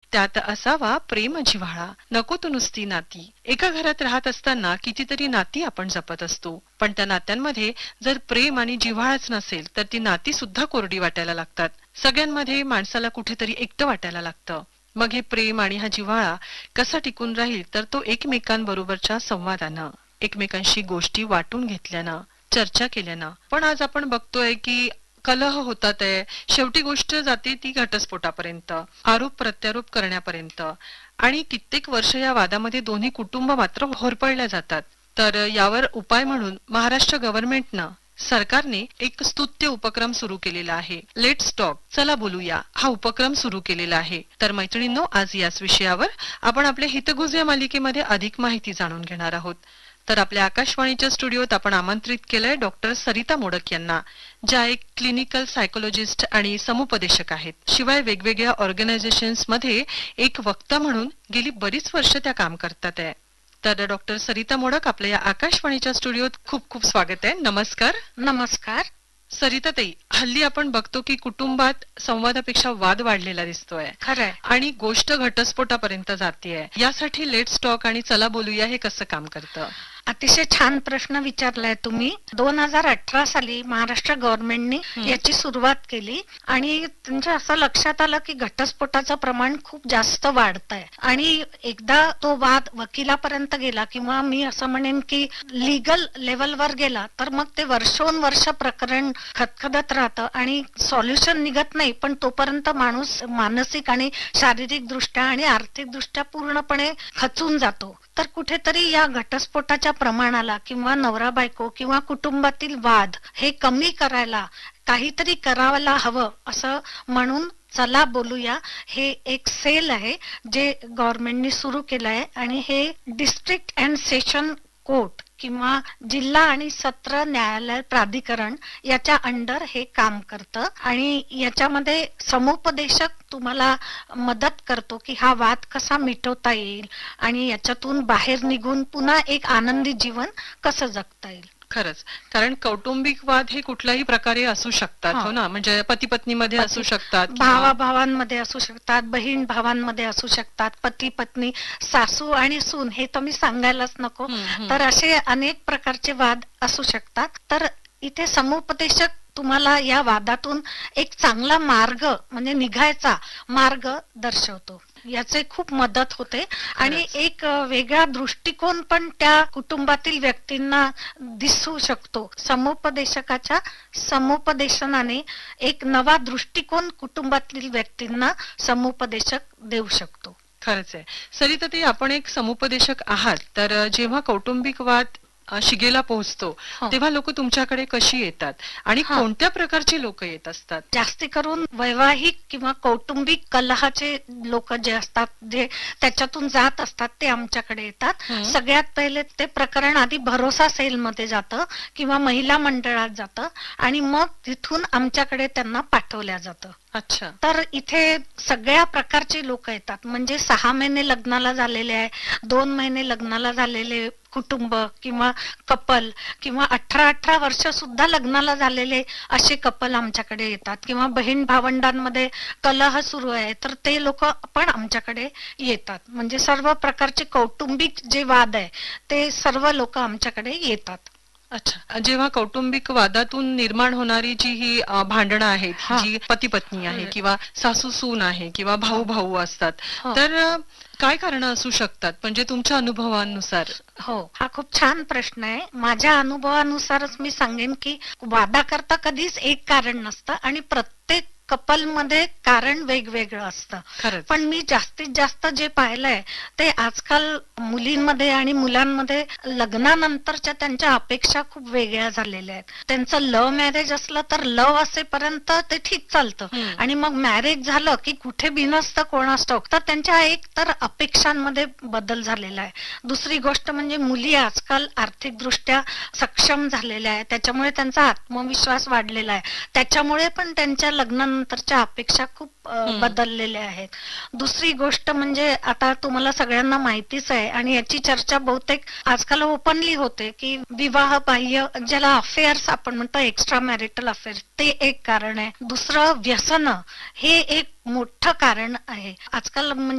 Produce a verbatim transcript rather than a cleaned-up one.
त्यात असावा प्रेम जिव्हाळा, नको तो नुसती नाती. एका घरात राहत असताना कितीतरी नाती आपण जपत असतो, पण त्या नात्यांमध्ये जर प्रेम आणि जिव्हाळाच नसेल तर ती नाती सुद्धा कोरडी वाटायला लागतात. सगळ्यांमध्ये माणसाला कुठेतरी एकटं वाटायला लागतं. मग हे प्रेम आणि हा जिव्हाळा कसा टिकून राहील तर तो एकमेकांबरोबरच्या संवादानं, एकमेकांशी गोष्टी वाटून घेतल्यानं, चर्चा केल्यानं. पण आज आपण बघतोय की कलह होतात आहे. शेवटी गोष्ट जाते ती घटस्फोटापर्यंत, आरोप प्रत्यारोप करण्यापर्यंत, आणि कित्येक वर्ष या वादामध्ये दोन्ही कुटुंब मात्र होरपळल्या जातात. तर यावर उपाय म्हणून महाराष्ट्र गव्हर्नमेंटनं, सरकारने एक स्तुत्य उपक्रम सुरू केलेला आहे. लेट्स टॉक, चला बोलूया, हा उपक्रम सुरू केलेला आहे. तर मैत्रिणींनो, आज याच विषयावर आपण आपल्या हितगुज या मालिकेमध्ये अधिक माहिती जाणून घेणार आहोत. तर आपल्या आकाशवाणीच्या स्टुडिओत आपण आमंत्रित केलंय डॉक्टर सरिता मोडक यांना, ज्या एक क्लिनिकल सायकोलॉजिस्ट आणि समुपदेशक आहेत. शिवाय वेगवेगळ्या ऑर्गनायझेशन्स मध्ये एक वक्ता म्हणून गेली बरीच वर्ष त्या काम करतात आहे. तर डॉक्टर सरिता मोडक, आपल्या या आकाशवाणीच्या स्टुडिओत खूप खूप स्वागत आहे. नमस्कार. नमस्कार. सरिता ताई, हल्ली आपण बघतो की कुटुंबात संवादापेक्षा वाद वाढलेला दिसतोय. खरंय. आणि गोष्ट घटस्फोटापर्यंत जातेय. यासाठी लेट्स टॉक आणि चला बोलूया हे कसं काम करतं? अतिशय छान प्रश्न विचारलाय तुम्ही. दोन हजार अठरा साली महाराष्ट्र गव्हर्नमेंटनी याची सुरुवात केली आणि त्यांच्या असं लक्षात आलं की घटस्फोटाचं प्रमाण खूप जास्त वाढत आहे. आणि एकदा तो वाद वकिलापर्यंत गेला किंवा मी असं म्हणेन की लिगल लेवलवर गेला तर मग ते वर्षोनवर्ष प्रकरण खदखदत राहतं आणि सॉल्युशन निघत नाही. पण तोपर्यंत माणूस मानसिक आणि शारीरिक दृष्ट्या आणि आर्थिक दृष्ट्या पूर्णपणे खचून जातो. तर कुठेतरी या घटस्फोटाच्या प्रमाणाला किंवा नवरा बायको किंवा कुटुंबातील वाद हे कमी करायला काहीतरी करायला हवं असं म्हणून चला बोलूया हे एक सेल आहे जे गव्हर्नमेंटनी सुरू केलं आहे. आणि हे डिस्ट्रिक्ट अँड सेशन कोर्ट किंवा जिल्हा आणि सत्र न्यायालय प्राधिकरण याच्या अंडर हे काम करतं. आणि याच्यामध्ये समुपदेशक तुम्हाला मदत करतो की हा वाद कसा मिटवता येईल आणि याच्यातून बाहेर निघून पुन्हा एक आनंदी जीवन कसं जगता येईल. खरंच, कारण कौटुंबिक वाद हे कुठल्याही प्रकारे असू शकतात. हो ना, म्हणजे पती पत्नीमध्ये असू शकतात, भावा भावांमध्ये असू शकतात, बहीण भावांमध्ये असू शकतात, पती पत्नी, सासू आणि सून, हे तर मी सांगायलाच नको. तर असे अनेक प्रकारचे वाद असू शकतात. तर इथे समुपदेशक तुम्हाला या वादातून एक चांगला मार्ग म्हणजे निघायचा मार्ग दर्शवतो. याचे खूप मदत होते आणि एक वेगळा दृष्टिकोन पण त्या कुटुंबातील व्यक्तींना दिसू शकतो. समुपदेशकाच्या समुपदेशनाने एक नवा दृष्टिकोन कुटुंबातील व्यक्तींना समुपदेशक देऊ शकतो. खरंच आहे. सरिता ताई, आपण एक समुपदेशक आहात, तर जेव्हा कौटुंबिक वाद शिगेला पोहोचतो तेव्हा लोक तुमच्याकडे कशी येतात आणि कोणत्या प्रकारचे लोक येत असतात? जास्ती करून वैवाहिक किंवा कौटुंबिक कलहाचे लोक जे असतात, जे त्याच्यातून जात असतात, ते आमच्याकडे येतात. सगळ्यात पहिले ते प्रकरण आधी भरोसा सेल मध्ये जातं किंवा महिला मंडळात जातं आणि मग तिथून आमच्याकडे त्यांना पाठवल्या जातं. अच्छा. तर इथे सगळ्या प्रकारचे लोक येतात. म्हणजे सहा महिने लग्नाला झालेले आहे, दोन महिने लग्नाला झालेले कुटुंब किंवा कपल किंवा अठरा अठरा वर्ष सुद्धा लग्नाला झालेले असे कपल आमच्याकडे येतात. किंवा बहीण भावंडांमध्ये कलह सुरू आहे तर ते लोक पण आमच्याकडे येतात. म्हणजे सर्व प्रकारचे कौटुंबिक जे वाद आहे ते सर्व लोक आमच्याकडे येतात. अच्छा. जेव्हा कौटुंबिक वादातून निर्माण होणारी जी ही भांडणं आहेत, जी पती पत्नी आहे किंवा सासू सून आहे किंवा भाऊ भाऊ असतात, तर काय कारण असू शकतात म्हणजे तुमच्या अनुभवानुसार? हो, हा खूप छान प्रश्न आहे. माझ्या अनुभवानुसारच मी सांगेन की वादाकरता कधीच एक कारण नसतं आणि प्रत्येक कपल मध्ये कारण वेगवेगळं असतं. पण मी जास्तीत जास्त जे पाहिलंय ते आजकाल मुलींमध्ये आणि मुलांमध्ये लग्नानंतरच्या त्यांच्या अपेक्षा खूप वेगळ्या झालेल्या आहेत. त्यांचं लव्ह मॅरेज असलं तर लव्ह असेपर्यंत ते ठीक चालतं आणि मग मॅरेज झालं की कुठे बिनसतं कोणास ठाऊक. तर त्यांच्या एक तर अपेक्षांमध्ये बदल झालेला आहे. दुसरी गोष्ट म्हणजे मुली आजकाल आर्थिक दृष्ट्या सक्षम झालेल्या आहेत, त्याच्यामुळे त्यांचा आत्मविश्वास वाढलेला आहे. त्याच्यामुळे पण त्यांच्या लग्नानंतर नंतरच्या अपेक्षा खूप बदललेल्या आहेत. दुसरी गोष्ट म्हणजे आता तुम्हाला सगळ्यांना माहितीच आहे आणि याची चर्चा बहुतेक आजकाल ओपनली होते की विवाह बाह्य, ज्याला अफेअर्स आपण म्हणतो, एक्स्ट्रा मॅरिटल अफेअर्स, ते एक कारण आहे. दुसरं व्यसन हे एक मोठं कारण आहे आजकाल. म्हणजे